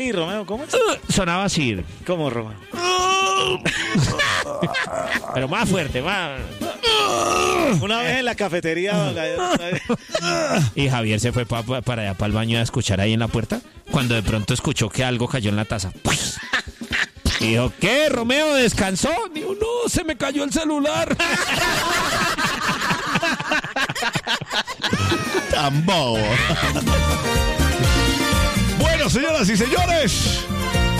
¿Y Romeo, cómo es? Sonaba así. ¿Cómo, Romeo? Pero más fuerte, más. Una vez en la cafetería... Y Javier se fue para allá, para el baño, a escuchar ahí en la puerta, cuando de pronto escuchó que algo cayó en la taza. Y dijo, ¿qué, Romeo, descansó? Dijo, no, se me cayó el celular. Tan bobo. Bueno, señoras y señores,